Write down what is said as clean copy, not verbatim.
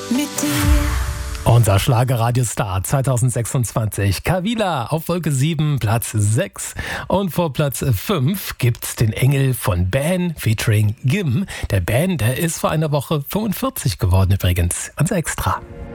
mit dir. Unser Schlagerradiostar 2026, Kavila auf Wolke 7, Platz 6. Und vor Platz 5 gibt's den Engel von Ben featuring Gim. Der Ben, der ist vor einer Woche 45 geworden übrigens. Unser Extra.